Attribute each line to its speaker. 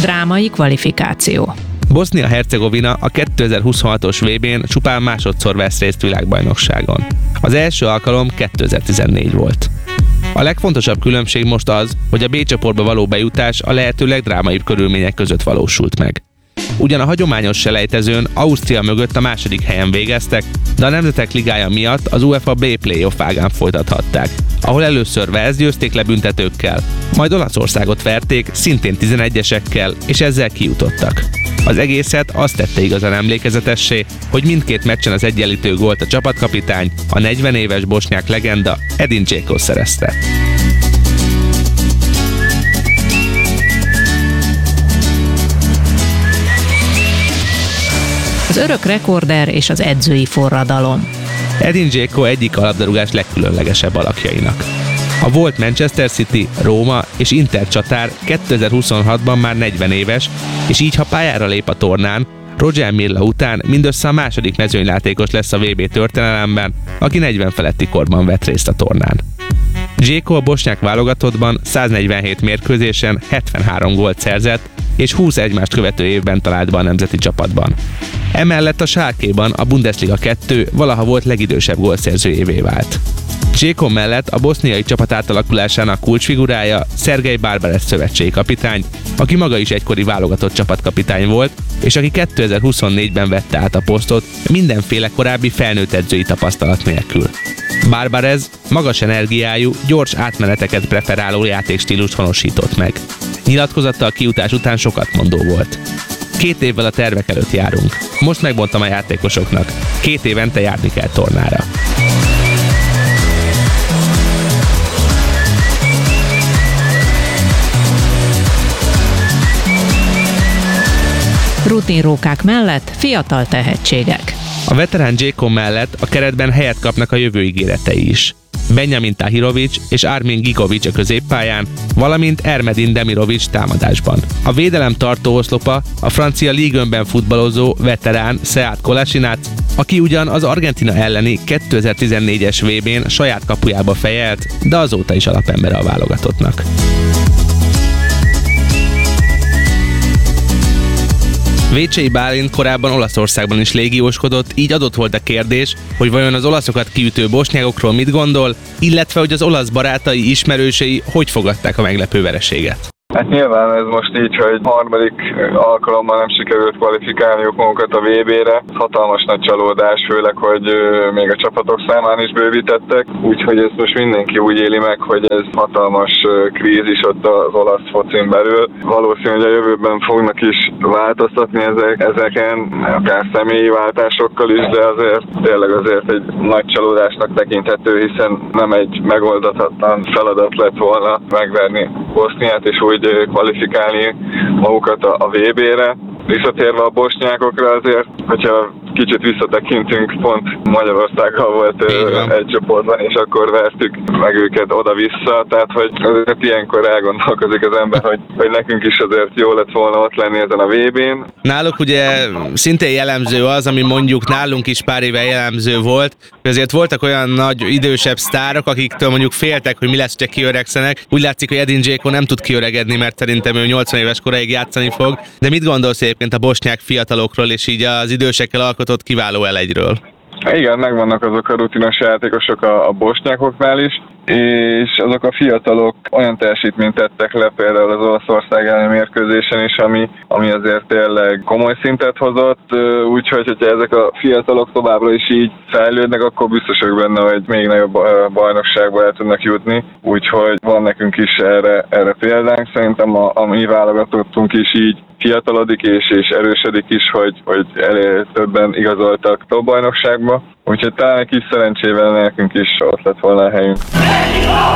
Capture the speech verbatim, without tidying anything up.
Speaker 1: Drámai kvalifikáció.
Speaker 2: Bosznia-Hercegovina a kétezer-huszonhatos vé bén csupán másodszor vesz részt világbajnokságon. Az első alkalom kétezer-tizennégy volt. A legfontosabb különbség most az, hogy a B csoportba való bejutás a lehető legdrámaibb körülmények között valósult meg. Ugyan a hagyományos selejtezőn Ausztria mögött a második helyen végeztek, de a Nemzetek Ligája miatt az UEFA B playoff ágán folytathatták, ahol először Wales győzték le büntetőkkel, majd Olaszországot verték szintén tizenegyesekkel, és ezzel kijutottak. Az egészet azt tette igazán emlékezetessé, hogy mindkét meccsen az egyenlítő gólt a csapatkapitány, a negyven éves bosnyák legenda Edin Dzeko szerezte.
Speaker 1: Az örök rekorder és az edzői forradalom.
Speaker 2: Edin Dzeko egyik a labdarúgás legkülönlegesebb alakjainak. A volt Manchester City, Róma és Inter csatár kétezer-huszonhatban már negyven éves, és így ha pályára lép a tornán, Roger Milla után mindössze a második mezőnyjátékos lesz a vé bé történelemben, aki negyven feletti korban vett részt a tornán. Dzeko a bosnyák válogatottban száznegyvenhét mérkőzésen hetvenhárom gólt szerzett, és húsz egymást követő évben talált be a nemzeti csapatban. Emellett a Schalkéban a Bundesliga kettő valaha volt legidősebb gólszerzőjévé vált. Dzeko mellett a boszniai csapat átalakulásának kulcsfigurája Szergej Barbarez szövetségi kapitány, aki maga is egykori válogatott csapatkapitány volt, és aki kétezer-huszonnégyben vette át a posztot mindenféle korábbi felnőtt edzői tapasztalat nélkül. Barbarez magas energiájú, gyors átmeneteket preferáló játékstílust honosított meg. Nyilatkozata a kijutás után sokat mondó volt. Két évvel a tervek előtt járunk. Most megmondtam a játékosoknak, két évente járni kell tornára.
Speaker 1: Rutinrókák mellett fiatal tehetségek.
Speaker 2: A veterán Dzeko mellett a keretben helyet kapnak a jövő ígéretei is. Benjamin Tahirović és Armin Gigović a középpályán, valamint Ermedin Demirović támadásban. A védelem tartó oszlopa a francia Ligue egyben futballozó veterán Sead Kolasinac, aki ugyan az Argentína elleni kétezer-tizennégyes vé bén saját kapujába fejelt, de azóta is alapembere a válogatottnak. Vécsei Bálint korábban Olaszországban is légióskodott, így adott volt a kérdés, hogy vajon az olaszokat kiütő bosnyákokról mit gondol, illetve hogy az olasz barátai, ismerősei hogy fogadták a meglepő vereséget.
Speaker 3: Hát nyilván ez most így, hogy harmadik alkalommal nem sikerült kvalifikálniuk magukat a vé bére. Hatalmas nagy csalódás, főleg, hogy még a csapatok számán is bővítettek. Úgyhogy ezt most mindenki úgy éli meg, hogy ez hatalmas krízis ott az olasz focin belül. Valószínű, hogy a jövőben fognak is változtatni ezek, ezeken, akár személyi váltásokkal is, de azért tényleg azért egy nagy csalódásnak tekinthető, hiszen nem egy megoldatlan feladat lett volna megverni Boszniát és úgy kvalifikálni magukat a vé bére. Visszatérve a bosnyákokra azért, hogyha kicsit visszatekintünk, pont Magyarországgal volt egy csoportban, és akkor vertük meg őket oda-vissza, tehát hogy azért ilyenkor elgondolkozik az ember, hogy, hogy nekünk is azért jó lett volna ott lenni ezen a vé bén.
Speaker 2: Náluk ugye szintén jellemző az, ami mondjuk nálunk is pár éve jellemző volt, hogy azért voltak olyan nagy idősebb sztárok, akiktől mondjuk féltek, hogy mi lesz, ha kiöregszenek. Úgy látszik, hogy Edin Dzeko nem tud kiöregedni, mert szerintem ő nyolcvan éves koráig játszani fog. De mit gondolsz egyébként a bosnyák fiatalokról, és így az idősekkel alkotott kiváló elegyről?
Speaker 3: Igen, megvannak azok a rutinos játékosok a, a bosnyákoknál is, és azok a fiatalok olyan teljesítményt tettek le például az Olaszország elleni mérkőzésen is, ami, ami azért tényleg komoly szintet hozott, úgyhogy hogyha ezek a fiatalok továbbra is így fejlődnek, akkor biztos vagyok benne, hogy még nagyobb bajnokságba el tudnak jutni, úgyhogy van nekünk is erre, erre példánk. Szerintem a, a mi válogatottunk is így fiatalodik és, és erősödik is, hogy, hogy elég többen igazoltak top bajnokságba. Úgyhogy talán egy kis szerencsével nekünk is ott lett volna a helyünk.